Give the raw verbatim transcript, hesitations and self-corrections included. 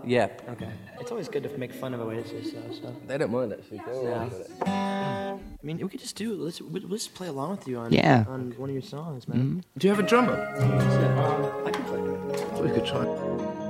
Yeah. Okay. It's always good to make fun of Oasis, though. So. They don't mind actually. They all Yeah. like it. I mean, we could just do it. Let's we'll let's play along with you on Yeah. on one of your songs, man. Do you have a drummer? Yeah. I can play. We could try.